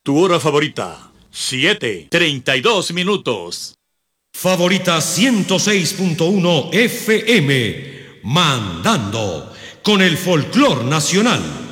Tu hora favorita, 7:32. Favorita 106.1 FM, mandando con el folclor nacional.